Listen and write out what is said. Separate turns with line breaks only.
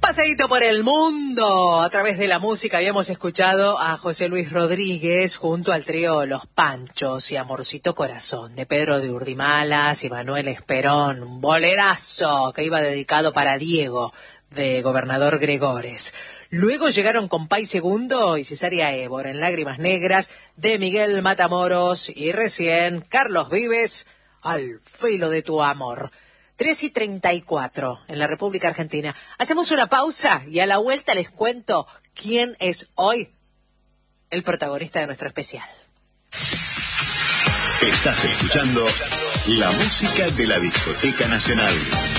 paseíto por el mundo. A través de la música habíamos escuchado a José Luis Rodríguez junto al trío Los Panchos y Amorcito Corazón de Pedro de Urdimalas y Manuel Esperón, un bolerazo que iba dedicado para Diego de Gobernador Gregores. Luego llegaron Compay Segundo y Cesárea Évora en Lágrimas Negras de Miguel Matamoros y recién Carlos Vives, Al filo de tu amor. 3:34 en la República Argentina. Hacemos una pausa y a la vuelta les cuento quién es hoy el protagonista de nuestro especial.
Estás escuchando la música de la Discoteca Nacional.